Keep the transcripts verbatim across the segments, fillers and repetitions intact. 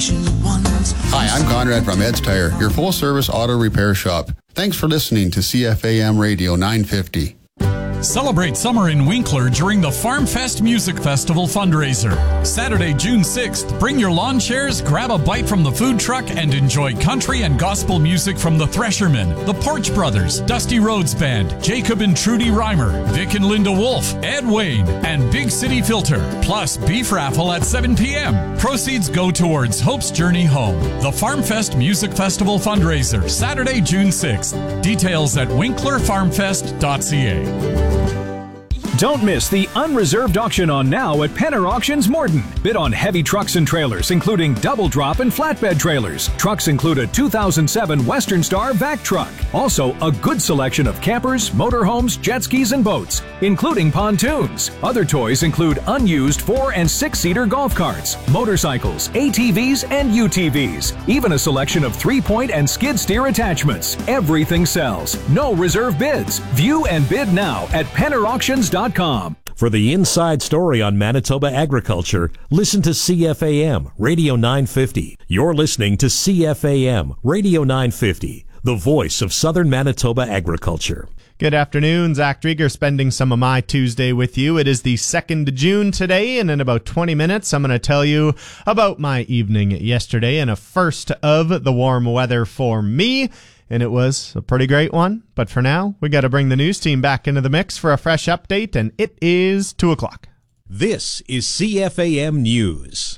patient ones. Hi, I'm Conrad from Ed's Tire, your full-service auto repair shop. Thanks for listening to C F A M Radio nine fifty. Celebrate summer in Winkler during the Farm Fest Music Festival fundraiser. Saturday, June sixth, bring your lawn chairs, grab a bite from the food truck, and enjoy country and gospel music from the Threshermen, the Porch Brothers, Dusty Rhodes Band, Jacob and Trudy Reimer, Vic and Linda Wolf, Ed Wayne, and Big City Filter, plus beef raffle at seven p.m. Proceeds go towards Hope's Journey Home. The Farm Fest Music Festival fundraiser, Saturday, June sixth. Details at winkler farm fest dot c a. Don't miss the unreserved auction on now at Penner Auctions Morden. Bid on heavy trucks and trailers, including double drop and flatbed trailers. Trucks include a two thousand seven Western Star vac truck. Also, a good selection of campers, motorhomes, jet skis, and boats, including pontoons. Other toys include unused four and six-seater golf carts, motorcycles, A T Vs, and U T Vs. Even a selection of three-point and skid steer attachments. Everything sells. No reserve bids. View and bid now at penner auctions dot com. For the inside story on Manitoba agriculture, listen to C F A M Radio nine fifty. You're listening to C F A M Radio nine fifty, the voice of Southern Manitoba agriculture. Good afternoon. Zach Drieger spending some of my Tuesday with you. It is the second of June today, and in about twenty minutes, I'm going to tell you about my evening yesterday and a first of the warm weather for me. And it was a pretty great one. But for now, we got to bring the news team back into the mix for a fresh update, and it is two o'clock. This is C F A M News.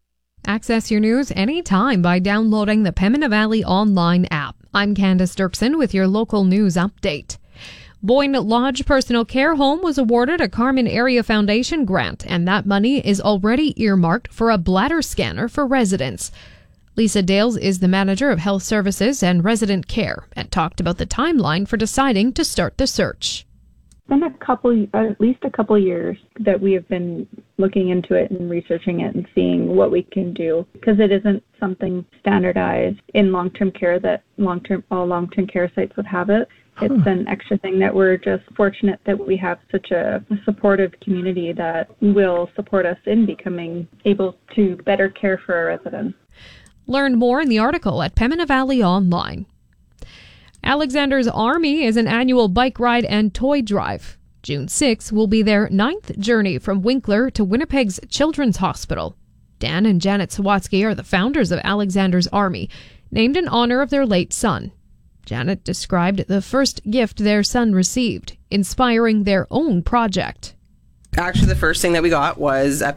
Access your news anytime by downloading the Pembina Valley Online app. I'm Candace Dirksen with your local news update. Boyne Lodge Personal Care Home was awarded a Carmen Area Foundation grant, and that money is already earmarked for a bladder scanner for residents. Lisa Dales is the manager of health services and resident care and talked about the timeline for deciding to start the search. It's been a couple, at least a couple years that we have been looking into it and researching it and seeing what we can do, because it isn't something standardized in long-term care that long-term all long-term care sites would have it. It's huh. an extra thing that we're just fortunate that we have such a supportive community that will support us in becoming able to better care for our residents. Learn more in the article at Pembina Valley Online. Alexander's Army is an annual bike ride and toy drive. June sixth will be their ninth journey from Winkler to Winnipeg's Children's Hospital. Dan and Janet Sawatsky are the founders of Alexander's Army, named in honor of their late son. Janet described the first gift their son received, inspiring their own project. Actually, the first thing that we got was a